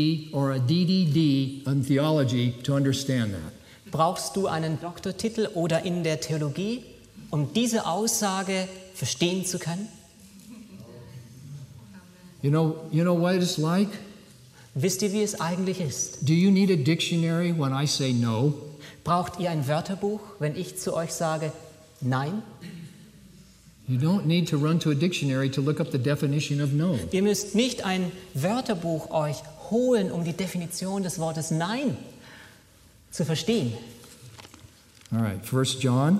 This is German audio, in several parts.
or a DDD in theology to understand that. Brauchst du einen Doktortitel oder in der Theologie, um diese Aussage verstehen zu können? You know what it's like? Wisst ihr, wie es eigentlich ist? Do you need a dictionary when I say no? Braucht ihr ein Wörterbuch, wenn ich zu euch sage Nein? You don't need to run to a dictionary to look up the definition of no. Ihr müsst nicht ein Wörterbuch euch holen, um die Definition des Wortes Nein zu verstehen. All right, 1 John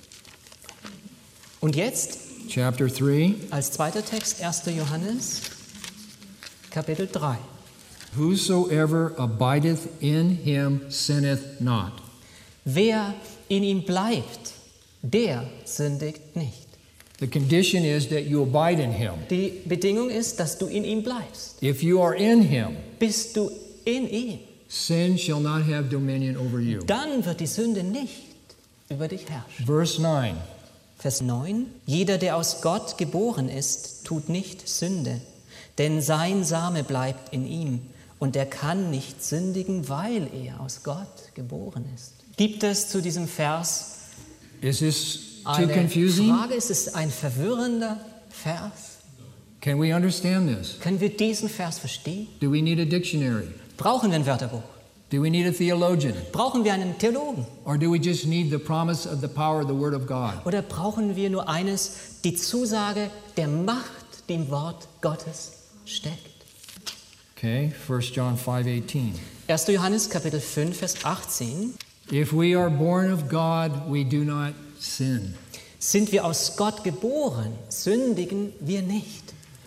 Und jetzt chapter 3. als zweiter Text 1. Johannes, Kapitel 3. Whosoever abideth in him sinneth not. Wer in ihm bleibt, der sündigt nicht. The condition is that you abide in him. Die Bedingung ist, dass du in ihm bleibst. If you are in him, Bist du in ihm, sin shall not have dominion over you. dann wird die Sünde nicht über dich herrschen. Verse 9. Vers 9. Jeder, der aus Gott geboren ist, tut nicht Sünde, denn sein Same bleibt in ihm und er kann nicht sündigen, weil er aus Gott geboren ist. Gibt es zu diesem Vers Is this too eine confusing? Frage? Ist es ein verwirrender Vers? Can we understand this? Können wir diesen Vers verstehen? Do we need a dictionary? Brauchen wir ein Wörterbuch? Do we need a theologian? Brauchen wir einen Theologen? Or do we just need the promise of the power of the Word of God? Oder brauchen wir nur eines, die Zusage der Macht, die im Wort Gottes steckt? Okay, 1 John 5:18. 1. Johannes Kapitel 5, Vers 18. If we are born of God, we do not sin. Sind wir aus Gott geboren, sündigen wir nicht.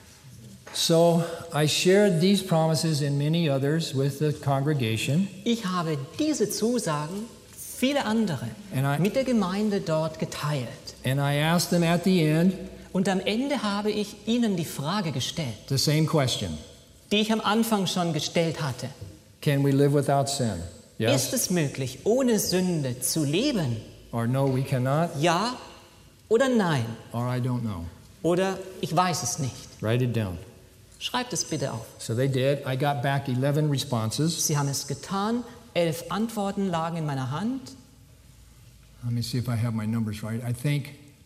So I shared these promises and many others with the congregation. Ich habe diese Zusagen, viele andere, mit der Gemeinde dort geteilt. And I asked them at the end Und am Ende habe ich ihnen die Frage gestellt, the same question. die ich am Anfang schon gestellt hatte. Can we live without sin? Ist Yes es möglich, ohne Sünde zu leben? or no, we cannot, Ja oder nein? or I don't know. Oder ich weiß es nicht. Write it down. Schreibt es bitte auf. So they did. I got back 11 responses. Sie haben es getan. 11 Antworten lagen in meiner Hand. Let me see if I have my numbers right. I think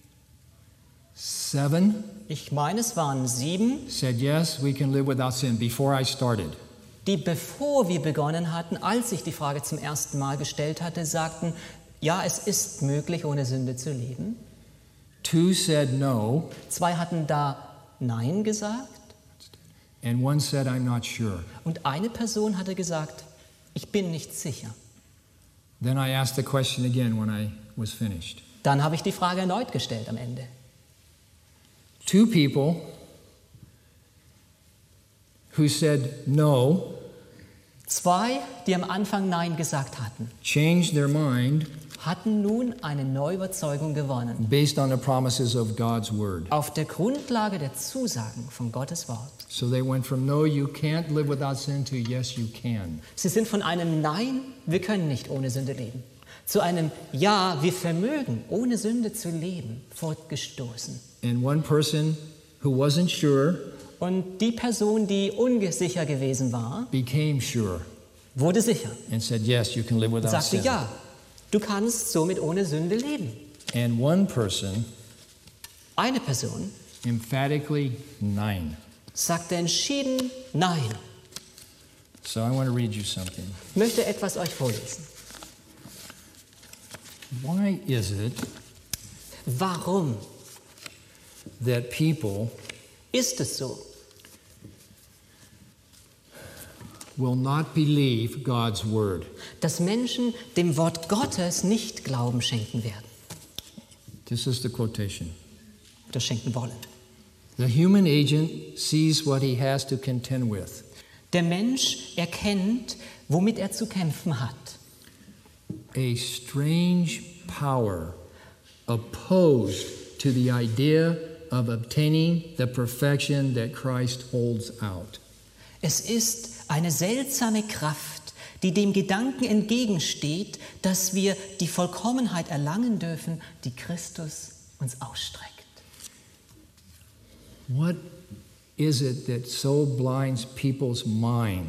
7 Ich meine, es waren 7, said yes, we can live without sin before I started. die, bevor wir begonnen hatten, als ich die Frage zum ersten Mal gestellt hatte, sagten, ja, es ist möglich, ohne Sünde zu leben. 2 said no, 2 hatten da Nein gesagt. and 1 said I'm not sure. Und eine Person hatte gesagt, ich bin nicht sicher. Then I asked the question again when I was finished. Dann habe ich die Frage erneut gestellt am Ende. 2 people who said no 2, die am Anfang Nein gesagt hatten, changed their mind hatten nun eine Neuüberzeugung gewonnen. based on the promises of God's word. Auf der Grundlage der Zusagen von Gottes Wort. So they went from no, you can't live without sin to yes, you can. Sie sind von einem Nein, wir können nicht ohne Sünde leben, zu einem Ja, wir vermögen, ohne Sünde zu leben, fortgestoßen. And one person who wasn't sure Und die Person, die ungesicher gewesen war, became sure wurde sicher and said, yes, you can live und without sagte, sin. ja, du kannst somit ohne Sünde leben. And one person Eine Person emphatically nein. sagte entschieden Nein. So I want to read you something. Ich möchte etwas euch vorlesen. Why is it Warum that people ist es so, will not believe God's word? dass Menschen dem Wort Gottes nicht Glauben schenken werden This is the quotation. oder schenken wollen? The human agent sees what he has to contend with. Der Mensch erkennt, womit er zu kämpfen hat. A strange power opposed to the idea of obtaining the perfection that Christ holds out. Es ist eine seltsame Kraft, die dem Gedanken entgegensteht, dass wir die Vollkommenheit erlangen dürfen, die Christus uns ausstreckt. What is it that so blinds people's minds